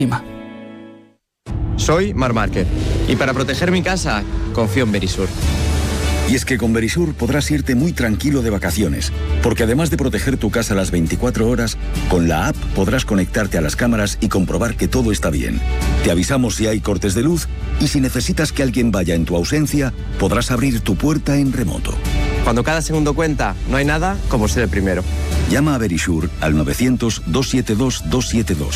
Soy Marc Márquez y para proteger mi casa confío en Verisur. Y es que con Verisur podrás irte muy tranquilo de vacaciones, porque además de proteger tu casa las 24 horas, con la app podrás conectarte a las cámaras y comprobar que todo está bien. Te avisamos si hay cortes de luz y si necesitas que alguien vaya en tu ausencia, podrás abrir tu puerta en remoto. Cuando cada segundo cuenta, no hay nada como ser el primero. Llama a Verisur al 900-272-272.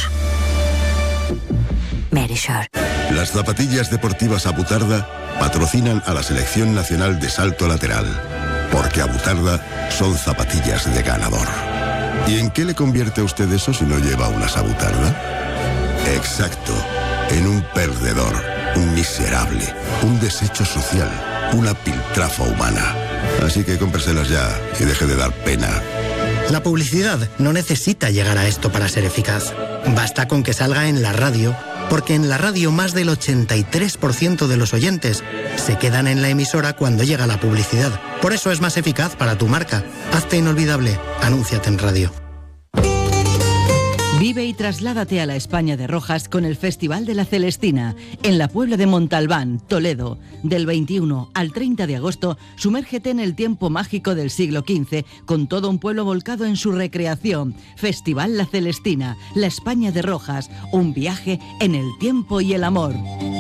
Verisur. Las zapatillas deportivas Abutarda patrocinan a la Selección Nacional de Salto Lateral, porque Abutarda son zapatillas de ganador. ¿Y en qué le convierte a usted eso si no lleva unas Abutarda? Exacto, en un perdedor, un miserable, un desecho social, una piltrafa humana. Así que cómpreselas ya y deje de dar pena. La publicidad no necesita llegar a esto para ser eficaz. Basta con que salga en la radio, porque en la radio más del 83% de los oyentes se quedan en la emisora cuando llega la publicidad. Por eso es más eficaz para tu marca. Hazte inolvidable. Anúnciate en radio. Vive y trasládate a la España de Rojas con el Festival de la Celestina, en la Puebla de Montalbán, Toledo. Del 21 al 30 de agosto, sumérgete en el tiempo mágico del siglo XV, con todo un pueblo volcado en su recreación. Festival La Celestina, la España de Rojas, un viaje en el tiempo y el amor.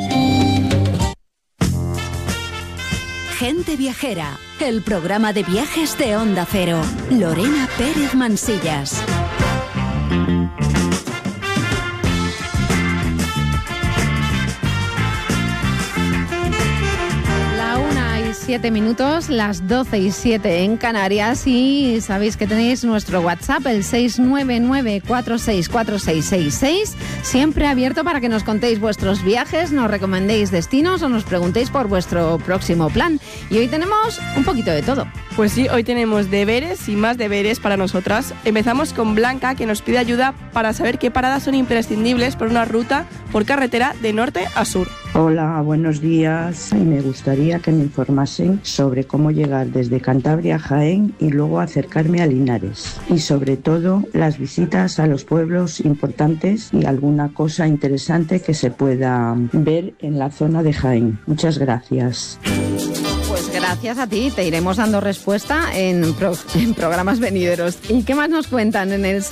Gente Viajera, el programa de viajes de Onda Cero. Lorena Pérez Mansillas. 7 minutos, las 12:07 en Canarias, y sabéis que tenéis nuestro WhatsApp, el 699464666, siempre abierto para que nos contéis vuestros viajes, nos recomendéis destinos o nos preguntéis por vuestro próximo plan. Y hoy tenemos un poquito de todo. Pues sí, hoy tenemos deberes y más deberes para nosotras. Empezamos con Blanca, que nos pide ayuda para saber qué paradas son imprescindibles por una ruta por carretera de norte a sur. Hola, buenos días. Me gustaría que me informasen sobre cómo llegar desde Cantabria a Jaén y luego acercarme a Linares. Y sobre todo las visitas a los pueblos importantes y alguna cosa interesante que se pueda ver en la zona de Jaén. Muchas gracias. Pues gracias a ti, te iremos dando respuesta en programas venideros. ¿Y qué más nos cuentan en el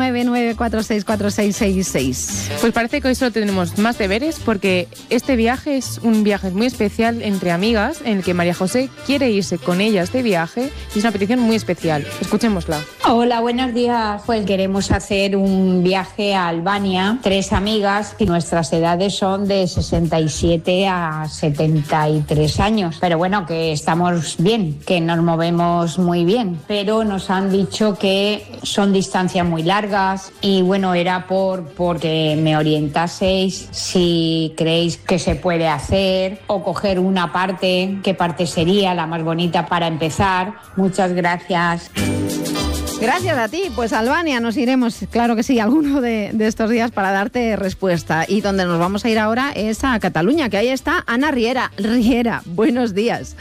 699464666? Pues parece que hoy solo tenemos más deberes, porque este viaje es un viaje muy especial entre amigas, en el que María José quiere irse con ellas de viaje y es una petición muy especial. Escuchémosla. Hola, buenos días. Pues queremos hacer un viaje a Albania, 3 amigas, y nuestras edades son de 67 a 73 años. Pero bueno, que estamos bien, que nos movemos muy bien, pero nos han dicho que son distancias muy largas y bueno, era porque me orientaseis si creéis que se puede hacer o coger una parte, qué parte sería la más bonita para empezar. Muchas gracias. Gracias a ti. Pues a Albania nos iremos, claro que sí, alguno de estos días para darte respuesta. Y donde nos vamos a ir ahora es a Cataluña, que ahí está Ana Riera. Riera, buenos días.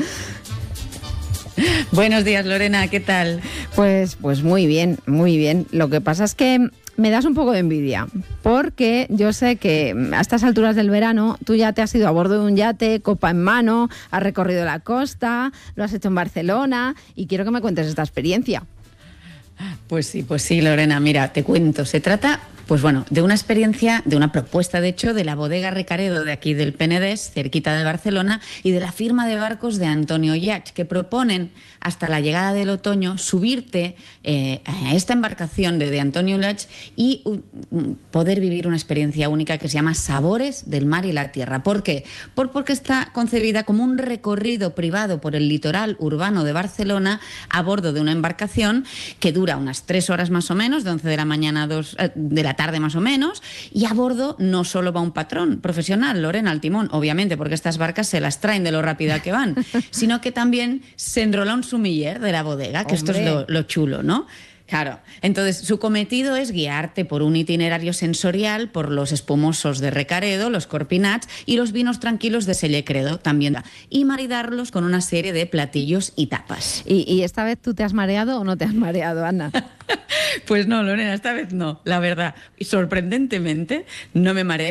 Buenos días, Lorena, ¿qué tal? Pues muy bien, muy bien. Lo que pasa es que me das un poco de envidia, porque yo sé que a estas alturas del verano tú ya te has ido a bordo de un yate, copa en mano, has recorrido la costa, lo has hecho en Barcelona y quiero que me cuentes esta experiencia. Pues sí, Lorena, mira, te cuento. Se trata, pues bueno, de una experiencia, de una propuesta, de hecho, de la bodega Recaredo de aquí del Penedès, cerquita de Barcelona, y de la firma de barcos de Antonio Llach, que proponen, hasta la llegada del otoño, subirte a esta embarcación de Antonio Llach y poder vivir una experiencia única que se llama Sabores del Mar y la Tierra. ¿Por qué? Porque está concebida como un recorrido privado por el litoral urbano de Barcelona a bordo de una embarcación que dura unas 3 horas más o menos, de 11 de la mañana a 2 de la tarde más o menos, y a bordo no solo va un patrón profesional, Lorena, al timón, obviamente, porque estas barcas se las traen de lo rápida que van, sino que también se enrola un sumiller de la bodega, que ¡hombre! Esto es lo chulo, ¿no? Claro, entonces su cometido es guiarte por un itinerario sensorial por los espumosos de Recaredo, los corpinats y los vinos tranquilos de Sellecredo también, y maridarlos con una serie de platillos y tapas. ¿Y esta vez tú te has mareado o no te has mareado, Ana? Pues no, Lorena, esta vez no, la verdad. Y sorprendentemente no me mareé.